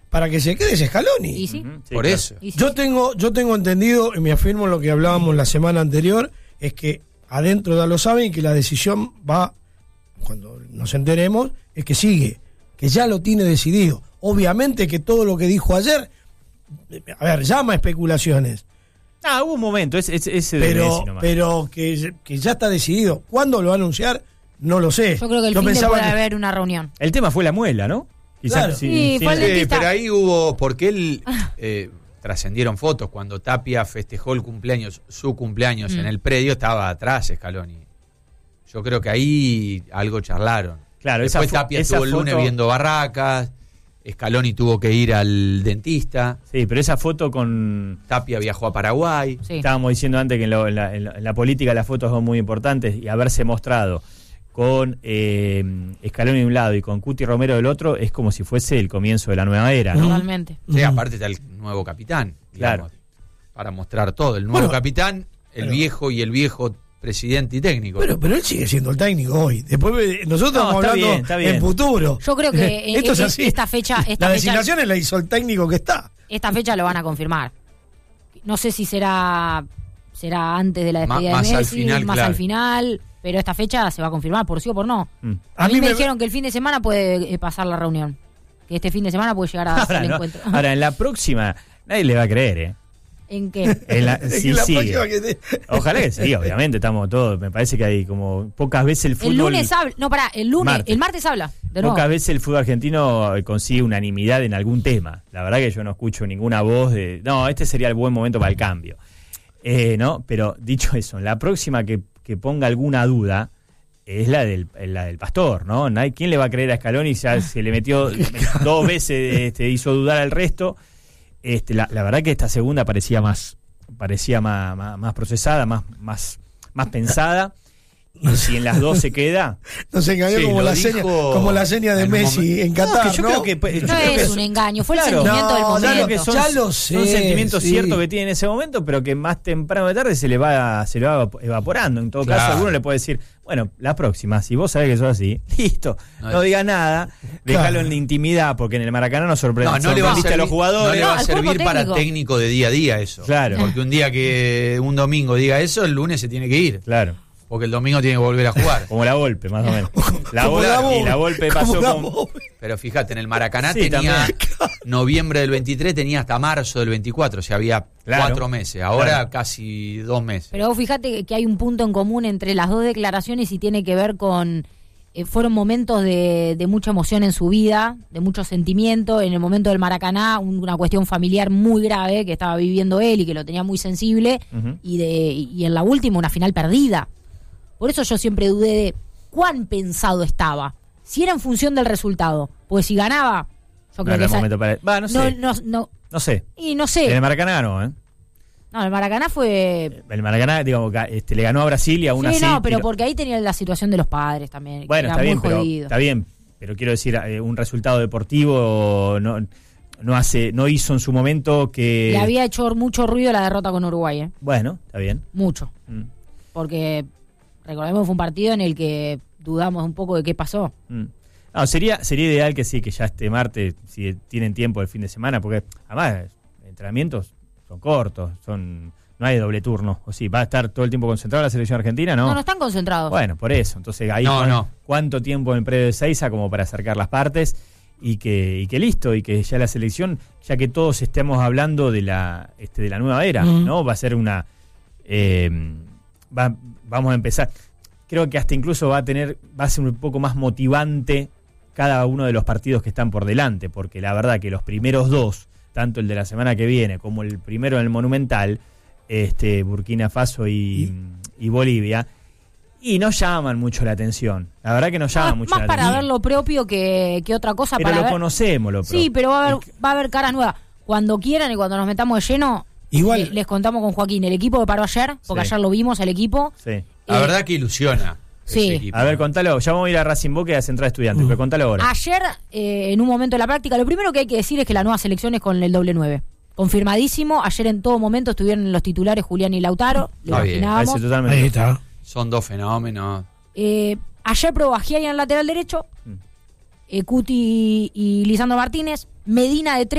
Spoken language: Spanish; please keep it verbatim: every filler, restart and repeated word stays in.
para que se quede es Scaloni. ¿Y sí? Uh-huh. Sí, Por claro. eso. ¿Y sí? Yo tengo, yo tengo entendido, y me afirmo en lo que hablábamos la semana anterior, es que adentro ya lo saben y que la decisión va, cuando nos enteremos, es que sigue, que ya lo tiene decidido. Obviamente que todo lo que dijo ayer, a ver, llama especulaciones, Ah, hubo un momento, ese, ese, ese de pero, Messi nomás. pero que, que ya está decidido. ¿Cuándo lo va a anunciar? No lo sé. Yo creo que el Yo fin de pensaba puede que- haber una reunión. El tema fue la muela, ¿no? Quizás, Claro. Sí, fue el Sí, dentista. pero ahí hubo, porque él eh, trascendieron fotos cuando Tapia festejó el cumpleaños, su cumpleaños Mm. en el predio, estaba atrás Scaloni. Yo creo que ahí algo charlaron. Claro, esa Después fo- Tapia esa estuvo el lunes foto- viendo barracas, Scaloni tuvo que ir al dentista, Sí, pero esa foto con... Tapia viajó a Paraguay. Sí. Estábamos diciendo antes que en, lo- en la, en la- en la política las fotos son muy importantes y haberse mostrado con eh, Scaloni de un lado y con Cuti Romero del otro es como si fuese el comienzo de la nueva era, ¿no? Totalmente. Sí, Ujú. aparte está el nuevo capitán, digamos, Claro. para mostrar todo. El nuevo Bueno, capitán, el pero- viejo y el viejo presidente y técnico. Pero, pero él sigue siendo el técnico hoy. Después eh, nosotros No, estamos está hablando bien, está bien. en futuro. Yo creo que Esto es eh, así. esta fecha, esta la fecha, designación la hizo el técnico que está. esta fecha lo van a confirmar. No sé si será será antes de la Ma- despedida más de al Messi, final, más claro. al final, pero esta fecha se va a confirmar por sí o por no. Mm. A, mí, me, me- dijeron que el fin de semana puede eh, pasar la reunión. Que este fin de semana puede llegar a darse Ahora, el no. encuentro. Ahora, en la próxima, nadie le va a creer, ¿eh? ¿En qué? En la, Es sí, que la sigue. próxima que te- Ojalá que sí, obviamente, estamos todos. Me parece que hay como pocas veces el fútbol. El lunes habla. No, pará, el lunes. Martes. El martes habla. De nuevo. Pocas veces el fútbol argentino consigue unanimidad en algún tema. La verdad que yo no escucho ninguna voz de. No, este sería el buen momento para el cambio. Eh, ¿no? Pero dicho eso, la próxima que, que ponga alguna duda es la del, la del Pastor, ¿no? Nadie- ¿Quién le va a creer a Scaloni? Ya se le metió dos veces, este, hizo dudar al resto. Este, la, la verdad que esta segunda parecía más, parecía más, más, más procesada, más, más, más pensada. Y si en las dos se queda, Nos engañó Sí, como, lo la dijo seña, como la seña de en un Messi momento. en Qatar, No, que yo ¿no? creo que, pues, yo No creo que es un engaño, fue el Claro. sentimiento del No, momento. ya lo que son, Ya lo sé, son sentimientos sí. ciertos que tiene en ese momento, pero que más temprano de tarde se le va se le va evaporando. En todo Claro. caso, alguno le puede decir, bueno, la próxima, si vos sabés que sos así, listo, no, No, digas nada, déjalo en la intimidad, porque en el Maracaná nos sorprende, No, no le va a sorprendiste servir, a los jugadores. no le va No, a al cuerpo servir para técnico. técnico de día a día eso. Claro. Porque un día que un domingo diga eso, el lunes se tiene que ir. Claro, Porque el domingo tiene que volver a jugar. como la Volpe, más o menos. La Como Volpe, la y Volpe, la Volpe como pasó la con... Volpe. Pero fíjate, en el Maracaná Sí, tenía también. noviembre del veintitrés, tenía hasta marzo del veinticuatro, o sea, había Claro. cuatro meses. Ahora Claro. casi dos meses. Pero vos fíjate que hay un punto en común entre las dos declaraciones y tiene que ver con... eh, fueron momentos de, de mucha emoción en su vida, de mucho sentimiento. En el momento del Maracaná, un- una cuestión familiar muy grave que estaba viviendo él y que lo tenía muy sensible. Ujú. y, de, y en la última, una final perdida. Por eso yo siempre dudé de cuán pensado estaba. Si era en función del resultado. Pues si ganaba, yo No creo era que... el esa- momento para... Va, no sé, no, no, no, no sé. y no En sé. el Maracaná no, ¿eh? No, el Maracaná fue... El Maracaná, digamos, ga- este, le ganó a Brasil y aún Sí, así... no, pero tiró- porque ahí tenía la situación de los padres también. que Bueno, era está bien, muy pero jodido. está bien, pero quiero decir, eh, un resultado deportivo no, no hace, no hizo en su momento que... Le había hecho mucho ruido la derrota con Uruguay, ¿eh? Bueno, está bien. Mucho. Mm, Porque recordemos fue un partido en el que dudamos un poco de qué pasó. mm. No, sería, sería ideal que sí, que ya este martes, si tienen tiempo el fin de semana, porque además entrenamientos son cortos, son no hay doble turno, o sí, va a estar todo el tiempo concentrado la selección argentina, ¿no? No, no están concentrados. Bueno, por eso. Entonces, ahí No, cuán- no. cuánto tiempo en el predio de Seiza como para acercar las partes y que, y que listo, y que ya la selección, ya que todos estemos hablando de la, este, de la nueva era, Ujú. ¿no? Va a ser una eh, va, vamos a empezar. Creo que hasta incluso va a tener, va a ser un poco más motivante cada uno de los partidos que están por delante, porque la verdad que los primeros dos, tanto el de la semana que viene como el primero en el Monumental, este Burkina Faso y, y Bolivia, y no llaman mucho la atención. La verdad que no llaman más mucho más la para atención. ver lo propio que, que otra cosa. Pero para lo ver... conocemos, lo propio. Sí, pero va a haber, Y- va a haber caras nuevas. Cuando quieran y cuando nos metamos de lleno, Igual- le- les contamos con Joaquín. El equipo que paró ayer, porque Sí. ayer lo vimos, el equipo. Sí. La eh, verdad que ilusiona. sí. ese equipo. A ver, contalo. Ya vamos a ir a Racing Boca y a Central Estudiantes, pero contalo ahora. Ayer, eh, en un momento de la práctica, lo primero que hay que decir es que la nueva selección es con el doble nueve. Confirmadísimo. Ayer en todo momento estuvieron en los titulares Julián y Lautaro. Lo Está bien, imaginábamos. Parece totalmente. Ahí está. Son dos fenómenos. Eh, ayer probó a Giai en el lateral derecho, Mm. eh, Cuti y Lisandro Martínez, Medina de tres.